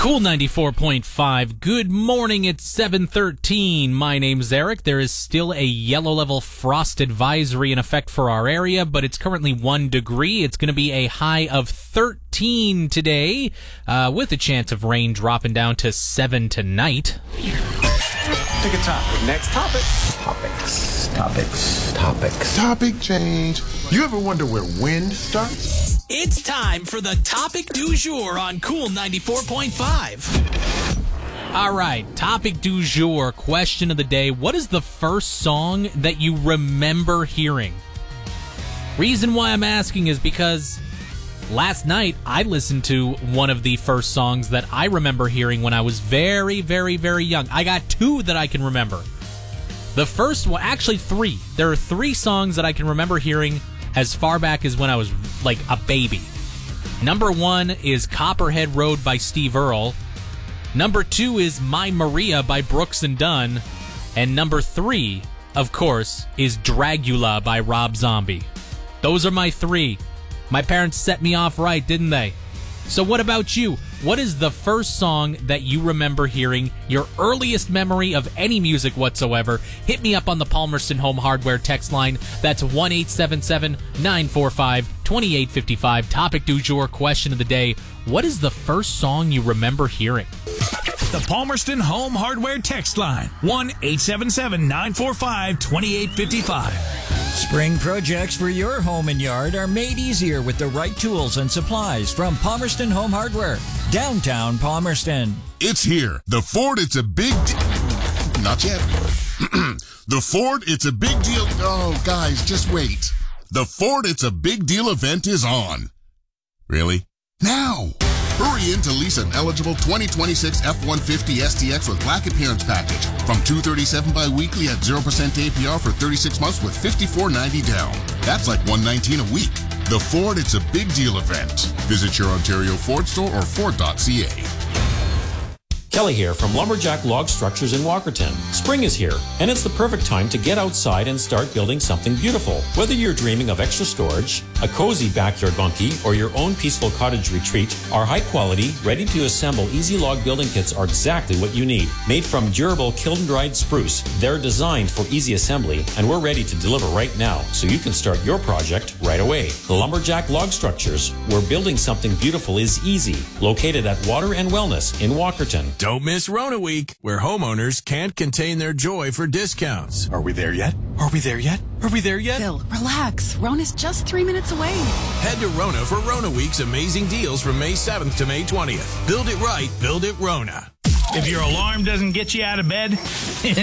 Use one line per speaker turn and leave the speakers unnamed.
Cool 94.5. Good morning. It's 7:13. My name's Eric. There is still a yellow level frost advisory in effect for our area, but it's currently 1 degree. It's going to be a high of 13 today, with a chance of rain dropping down to 7 tonight.
Pick a topic. Next topic. Topics.
Topic change. You ever wonder where wind starts?
It's time for the topic du jour on Cool 94.5.
All right, topic du jour, question of the day. What is the first song that you remember hearing? Reason why I'm asking is because last night I listened to one of the first songs that I remember hearing when I was very, very, very young. I got two that I can remember. The first one, actually three. There are three songs that I can remember hearing as far back as when I was like a baby. Number one is Copperhead Road by Steve Earle. Number two is My Maria by Brooks and Dunn. And number three, of course, is Dragula by Rob Zombie. Those are my three. My parents set me off right, didn't they? So what about you? What is the first song that you remember hearing? Your earliest memory of any music whatsoever? Hit me up on the Palmerston Home Hardware text line. That's 1-877-945-2855. Topic du jour, question of the day. What is the first song you remember hearing?
The Palmerston Home Hardware text line. 1-877-945-2855.
Spring projects for your home and yard are made easier with the right tools and supplies from Palmerston Home Hardware, downtown Palmerston.
It's here. The Ford, it's a big Not yet. The Ford, it's a big deal. Oh, guys, just wait. The Ford, it's a big deal event is on. Really? Now! Hurry in to lease an eligible 2026 F-150 STX with black appearance package from $237 bi-weekly at 0% APR for 36 months with $54.90 down. That's like $119 a week. The Ford, it's a big deal event. Visit your Ontario Ford store or Ford.ca.
Kelly here from Lumberjack Log Structures in Walkerton. Spring is here, and it's the perfect time to get outside and start building something beautiful. Whether you're dreaming of extra storage, a cozy backyard bunkie, or your own peaceful cottage retreat, our high-quality, ready-to-assemble easy log building kits are exactly what you need. Made from durable kiln-dried spruce, they're designed for easy assembly, and we're ready to deliver right now, so you can start your project right away. The Lumberjack Log Structures, where building something beautiful is easy. Located at Water and Wellness in Walkerton.
Don't miss Rona Week, where homeowners can't contain their joy for discounts.
Are we there yet? Are we there yet? Are we there yet?
Phil, relax. Rona's just 3 minutes away.
Head to Rona for Rona Week's amazing deals from May 7th to May 20th. Build it right, build it Rona.
If your alarm doesn't get you out of bed,